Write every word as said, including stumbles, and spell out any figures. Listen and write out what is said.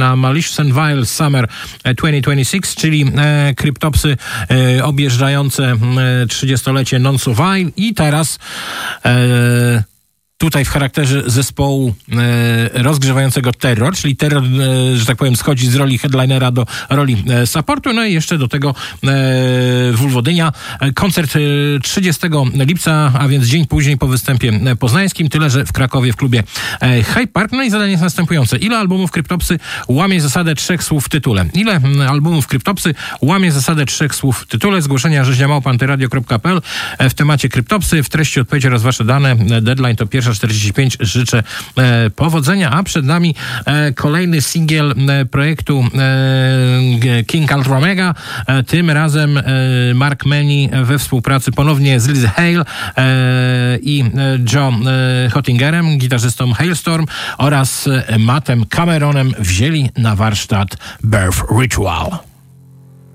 na Malicious and Vile Summer dwa tysiące dwudziesty szósty, czyli e, Cryptopsy e, objeżdżające e, trzydziestolecie Nonce of Vile i teraz e, tutaj w charakterze zespołu e, rozgrzewającego Terror, czyli Terror, e, że tak powiem, schodzi z roli headlinera do roli e, supportu, no i jeszcze do tego e, Wulwodynia. Koncert e, trzydziestego lipca, a więc dzień później po występie poznańskim, tyle że w Krakowie w klubie e, Hyde Park. No i zadanie jest następujące. Ile albumów Cryptopsy łamie zasadę trzech słów w tytule? Ile m, albumów Cryptopsy łamie zasadę trzech słów w tytule? Zgłoszenia rzeźnia małpa antyradio kropka p l e, w temacie Cryptopsy. W treści odpowiedzi oraz wasze dane. Deadline to pierwsza czterdzieści pięć. Życzę e, powodzenia, a przed nami e, kolejny singiel e, projektu e, King Ultra Mega. E, tym razem e, Mark Many we współpracy ponownie z Liz Hale e, i e, Joe e, Hottingerem, gitarzystą Hailstorm oraz e, Mattem Cameronem wzięli na warsztat Birth Ritual.